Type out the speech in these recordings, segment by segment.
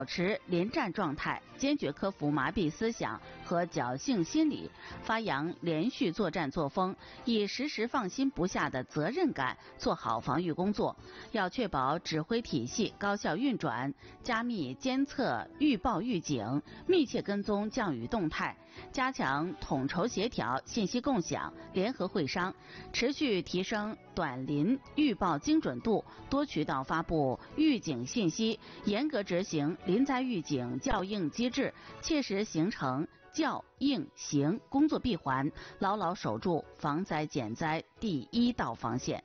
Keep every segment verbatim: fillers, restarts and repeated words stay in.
保持临战状态，坚决克服麻痹思想和侥幸心理，发扬连续作战作风，以时时放心不下的责任感做好防御工作。要确保指挥体系高效运转，加密监测预报预警，密切跟踪降雨动态，加强统筹协调、信息共享、联合会商，持续提升短临预报精准度，多渠道发布预警信息，严格执行临灾预警校应机制，切实形成校应行工作闭环，牢牢守住防灾减灾第一道防线。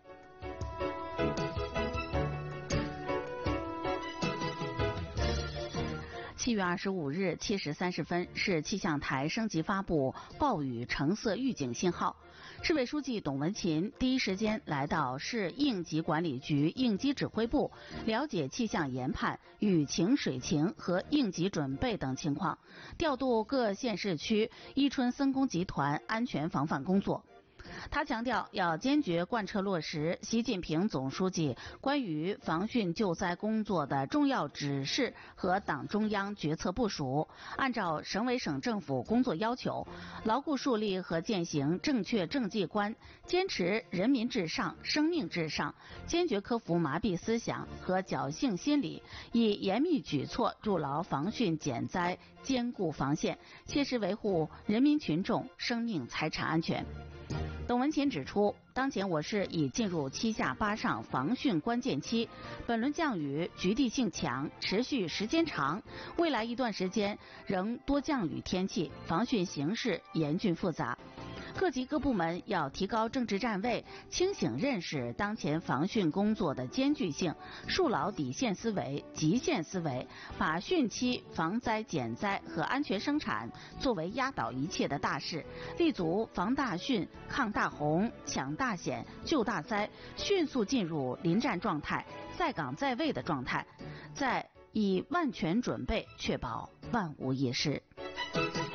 七月二十五日七时三十分，市气象台升级发布暴雨橙色预警信号。市委书记董文勤第一时间来到市应急管理局应急指挥部，了解气象研判、雨情、水情和应急准备等情况，调度各县市区伊春森工集团安全防范工作。他强调，要坚决贯彻落实习近平总书记关于防汛救灾工作的重要指示和党中央决策部署，按照省委省政府工作要求，牢固树立和践行正确政绩观，坚持人民至上、生命至上，坚决克服麻痹思想和侥幸心理，以严密举措筑牢防汛减灾坚固防线，切实维护人民群众生命财产安全。董文勤指出，当前我市已进入七下八上防汛关键期，本轮降雨局地性强，持续时间长，未来一段时间仍多降雨天气，防汛形势严峻复杂。各级各部门要提高政治站位，清醒认识当前防汛工作的艰巨性，树牢底线思维、极限思维，把汛期防灾减灾和安全生产作为压倒一切的大事，立足防大汛、抗大洪、抢大险、救大灾，迅速进入临战状态，在岗在位的状态，在以万全准备确保万无一失。